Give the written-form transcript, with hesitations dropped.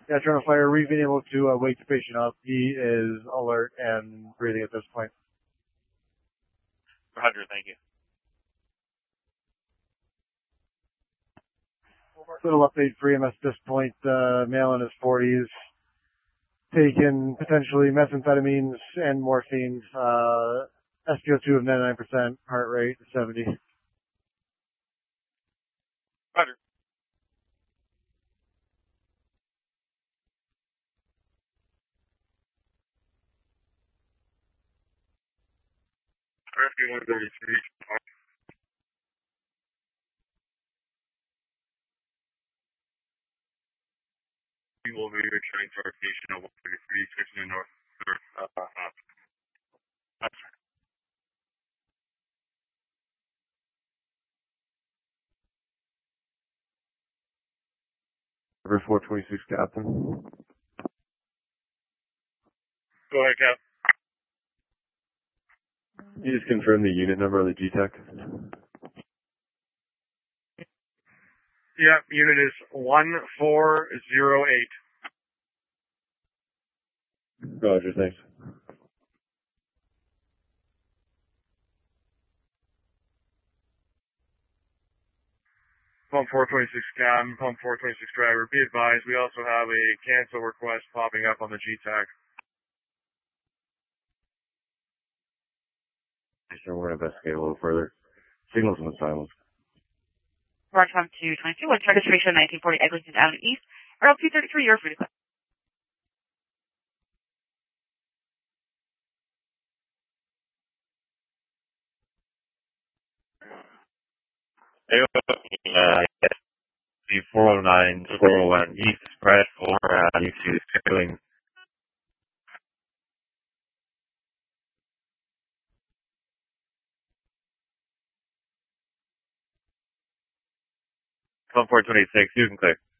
Yeah, trying to fire. We've been able to wake the patient up. He is alert and breathing at this point. Roger, thank you. Little update for EMS at this point. Male in his 40s, taken potentially methamphetamines and morphine. SpO2 of 99%, heart rate 70. Roger. Rescue 133. We will be returning to our station at 133, switching to north. River 426, Captain. Go ahead, Cap. Can you just confirm the unit number of the GTEC? Yeah, unit is 1408. Roger, thanks. Pump 426 Captain, Pump 426 driver. Be advised, we also have a cancel request popping up on the GTAC. Sure, we're going to investigate a little further. Signals in the silence. Roger, Pump 222, with registration 1940 Eglinton Avenue East, RL 233, you're free to click. The 409, 401 East, spread for YouTube scheduling. Pump 426, you can clear.